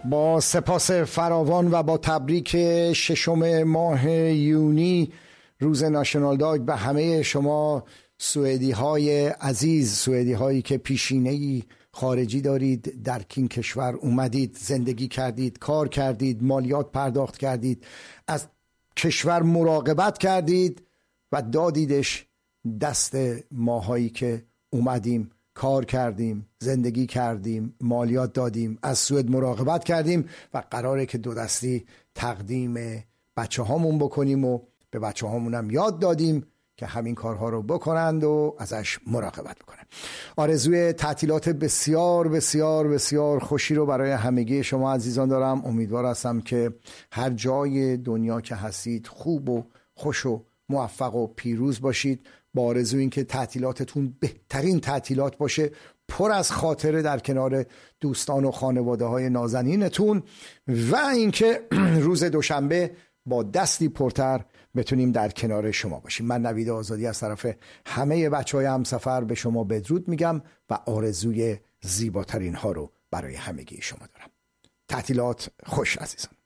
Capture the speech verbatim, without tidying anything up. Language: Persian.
با سپاس فراوان و با تبریک ششم ماه یونی روز ناشنال داگ به همه شما سوئدی های عزیز، سوئدی هایی که پیشینه‌ای خارجی دارید، در این کشور اومدید، زندگی کردید، کار کردید، مالیات پرداخت کردید، از کشور مراقبت کردید و دادیدش دست ماهایی که اومدیم، کار کردیم، زندگی کردیم، مالیات دادیم، از سوئد مراقبت کردیم و قراره که دو دستی تقدیم بچه هامون بکنیم و به بچه هامون هم یاد دادیم که همین کارها رو بکنند و ازش مراقبت بکنند. آرزوی تعطیلات بسیار بسیار بسیار خوشی رو برای همگی شما عزیزان دارم. امیدوار هستم که هر جای دنیا که هستید خوب و خوش و موفق و پیروز باشید. با آرزو این که تعطیلاتتون بهترین تعطیلات باشه، پر از خاطره در کنار دوستان و خانواده های نازنینتون و اینکه روز دوشنبه با دستی پرتر بتونیم در کنار شما باشیم. من نوید آزادی از طرف همه بچه های همسفر به شما بدرود میگم و آرزوی زیباترین ها رو برای همگی شما دارم. تعطیلات خوش عزیزان.